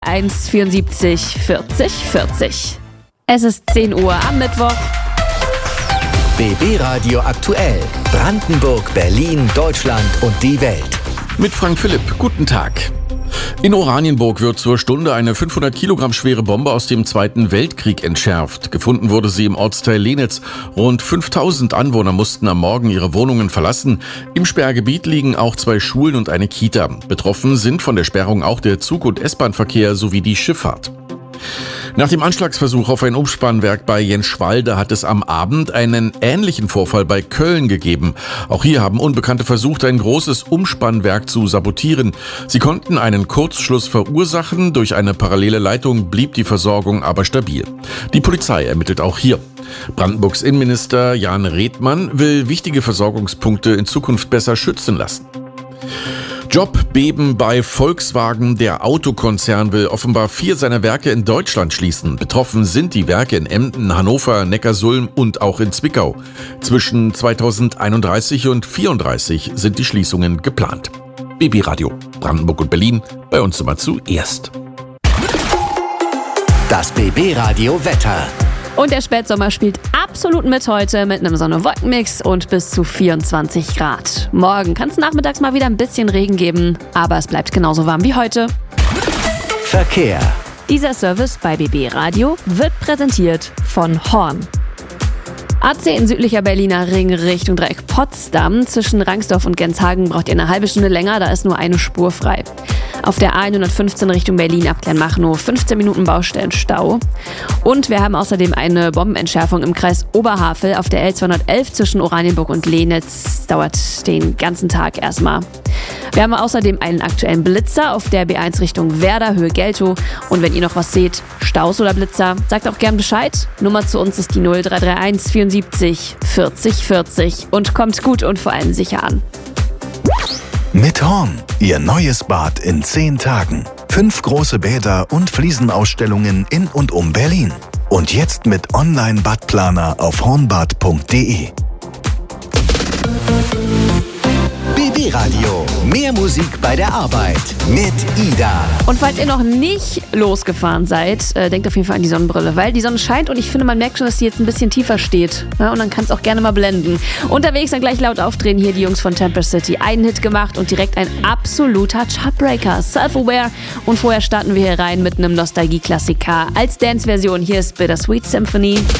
174 40 40. Es ist 10 Uhr am Mittwoch. BB Radio aktuell. Brandenburg, Berlin, Deutschland und die Welt. Mit Frank Philipp. Guten Tag. In Oranienburg wird zur Stunde eine 500 Kilogramm schwere Bombe aus dem Zweiten Weltkrieg entschärft. Gefunden wurde sie im Ortsteil Lenitz. Rund 5000 Anwohner mussten am Morgen ihre Wohnungen verlassen. Im Sperrgebiet liegen auch 2 Schulen und eine Kita. Betroffen sind von der Sperrung auch der Zug- und S-Bahn-Verkehr sowie die Schifffahrt. Nach dem Anschlagsversuch auf ein Umspannwerk bei Jenschwalde hat es am Abend einen ähnlichen Vorfall bei Köln gegeben. Auch hier haben Unbekannte versucht, ein großes Umspannwerk zu sabotieren. Sie konnten einen Kurzschluss verursachen, durch eine parallele Leitung blieb die Versorgung aber stabil. Die Polizei ermittelt auch hier. Brandenburgs Innenminister Jan Redmann will wichtige Versorgungspunkte in Zukunft besser schützen lassen. Jobbeben bei Volkswagen. Der Autokonzern will offenbar 4 seiner Werke in Deutschland schließen. Betroffen sind die Werke in Emden, Hannover, Neckarsulm und auch in Zwickau. Zwischen 2031 und 2034 sind die Schließungen geplant. BB Radio, Brandenburg und Berlin, bei uns immer zuerst. Das BB Radio Wetter. Und der Spätsommer spielt absolut mit heute mit einem Sonne-Wolken-Mix und bis zu 24 Grad. Morgen kann es nachmittags mal wieder ein bisschen Regen geben, aber es bleibt genauso warm wie heute. Verkehr. Dieser Service bei BB Radio wird präsentiert von Horn. A10 in südlicher Berliner Ring Richtung Dreieck Potsdam. Zwischen Rangsdorf und Genshagen braucht ihr eine halbe Stunde länger, da ist nur eine Spur frei. Auf der A115 Richtung Berlin ab Kleinmachnow 15 Minuten Baustellenstau. Und wir haben außerdem eine Bombenentschärfung im Kreis Oberhavel auf der L211 zwischen Oranienburg und Lenitz. Dauert den ganzen Tag erstmal. Wir haben außerdem einen aktuellen Blitzer auf der B1 Richtung Werder, Höhe Geltow. Und wenn ihr noch was seht, Staus oder Blitzer, sagt auch gern Bescheid. Nummer zu uns ist die 0331 74 40 40 und kommt gut und vor allem sicher an. Mit Horn, Ihr neues Bad in 10 Tagen. 5 große Bäder und Fliesenausstellungen in und um Berlin. Und jetzt mit Online-Badplaner auf hornbad.de. BB Radio. Mehr Musik bei der Arbeit. Mit Ida. Und falls ihr noch nicht losgefahren seid, denkt auf jeden Fall an die Sonnenbrille, weil die Sonne scheint und ich finde, man merkt schon, dass die jetzt ein bisschen tiefer steht. Ja, und dann kann es auch gerne mal blenden. Unterwegs dann gleich laut aufdrehen, hier die Jungs von Temper City. Einen Hit gemacht und direkt ein absoluter Chartbreaker. Self-Aware. Und vorher starten wir hier rein mit einem Nostalgie-Klassiker als Dance-Version. Hier ist Bittersweet Symphony.